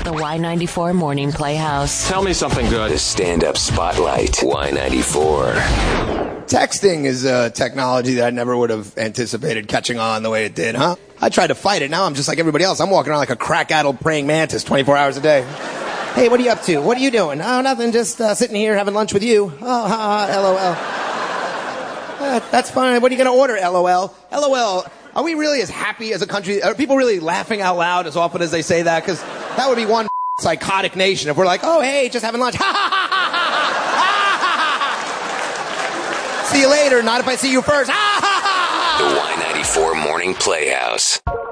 The Y94 Morning Playhouse. Tell me something good. The stand-up spotlight. Y94. Texting is a technology that I never would have anticipated catching on the way it did, huh? I tried to fight it. Now I'm just like everybody else. I'm walking around like a crack-addled praying mantis 24 hours a day. Hey, what are you up to? What are you doing? Oh, nothing. Just sitting here having lunch with you. Oh, ha, ha, LOL. That's fine. What are you going to order, LOL? LOL. Are we really as happy as a country? Are people really laughing out loud as often as they say that? Because that would be one psychotic nation if we're like, oh, hey, just having lunch. Ha, ha, ha, ha, ha. See you later. Not if I see you first. Ha, ha, ha. The Y94 Morning Playhouse.